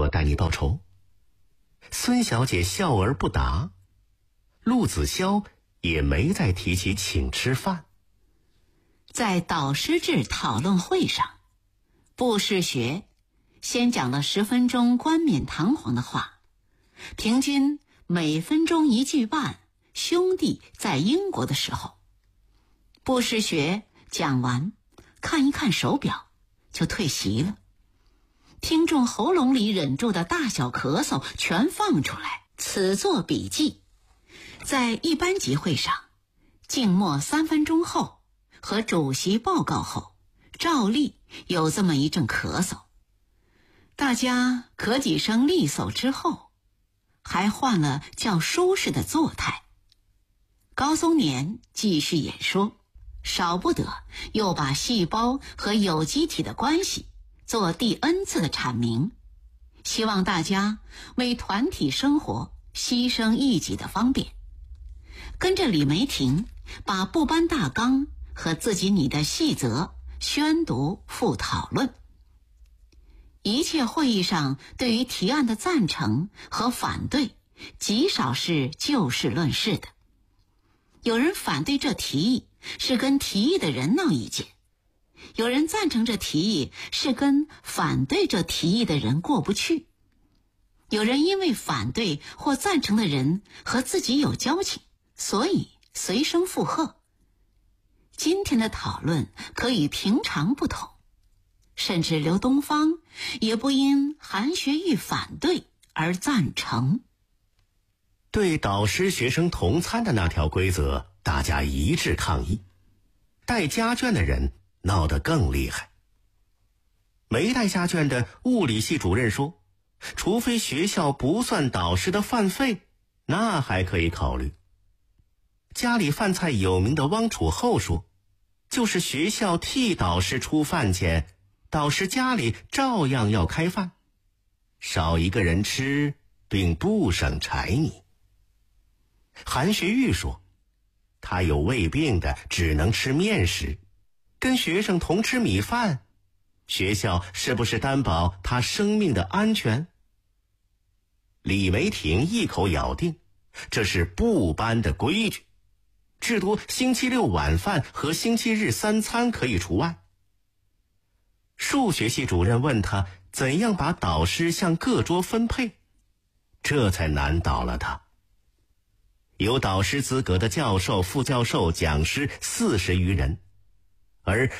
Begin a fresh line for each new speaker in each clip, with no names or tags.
我代你报仇。孙小姐笑而不答，陆子潇也没再提起请吃饭。
在导师制讨论会上，布士学先讲了10分钟冠冕堂皇的话，平均每分钟1句半。兄弟在英国的时候，布士学讲完，看一看手表，就退席了。听众喉咙里忍住的大小咳嗽全放出来，此作笔记。在一般集会上，静默3分钟后和主席报告后，照例有这么一阵咳嗽。大家咳几声利索之后，还换了较舒适的坐态。高松年继续演说，少不得又把细胞和有机体的关系做第 N 次的阐明，希望大家为团体生活牺牲一己的方便。跟着李梅婷把部班大纲和自己拟的细则宣读复讨论。一切会议上对于提案的赞成和反对，极少是就事论事的。有人反对这提议，是跟提议的人闹意见；有人赞成这提议，是跟反对这提议的人过不去；有人因为反对或赞成的人和自己有交情，所以随声附和。今天的讨论可与平常不同，甚至刘东方也不因韩学玉反对而赞成。
对导师学生同餐的那条规则，大家一致抗议。带家眷的人闹得更厉害。没带家眷的物理系主任说，除非学校不算导师的饭费，那还可以考虑。家里饭菜有名的汪楚厚说，就是学校替导师出饭钱，导师家里照样要开饭，少一个人吃并不省柴米。韩学玉说，他有胃病的只能吃面食，跟学生同吃米饭，学校是不是担保他生命的安全？李梅婷一口咬定，这是部班的规矩，至多星期六晚饭和星期日3餐可以除外。数学系主任问他怎样把导师向各桌分配，这才难倒了他。有导师资格的教授、副教授、讲师40余人，而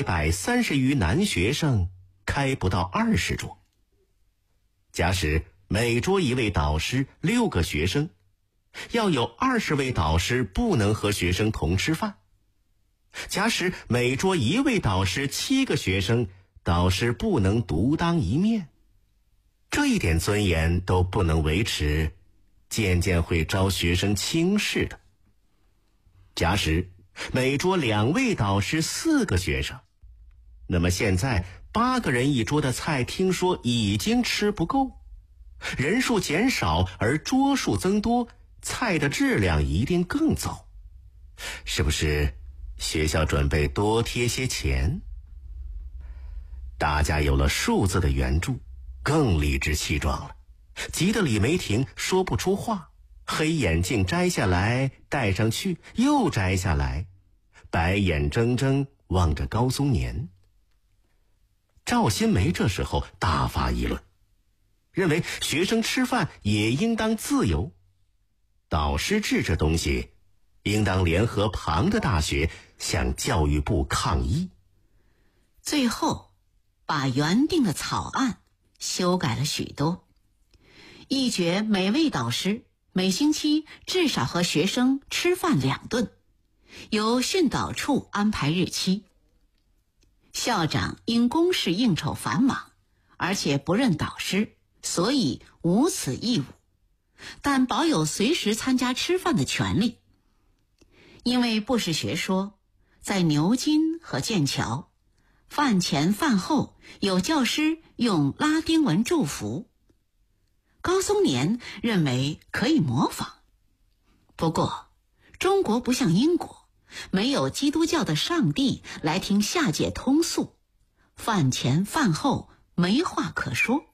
130余男学生开不到20桌。假使每桌1位导师，6个学生，要有20位导师不能和学生同吃饭。假使每桌1位导师，7个学生，导师不能独当一面。这一点尊严都不能维持，渐渐会招学生轻视的。假使每桌2位导师，4个学生，那么现在8个人一桌的菜听说已经吃不够，人数减少而桌数增多，菜的质量一定更糟。是不是学校准备多贴些钱？大家有了数字的援助，更理直气壮了，急得李梅婷说不出话，黑眼镜摘下来戴上去，又摘下来，白眼睁睁望着高松年。赵新梅这时候大发议论，认为学生吃饭也应当自由，导师制这东西应当联合旁的大学向教育部抗议。
最后把原定的草案修改了许多，议决每位导师每星期至少和学生吃饭2顿，由训导处安排日期。校长因公事应酬繁忙，而且不任导师，所以无此义务，但保有随时参加吃饭的权利。因为布士学说，在牛津和剑桥，饭前饭后有教师用拉丁文祝福。高松年认为可以模仿，不过中国不像英国，没有基督教的上帝来听下界通诉，饭前饭后没话可说。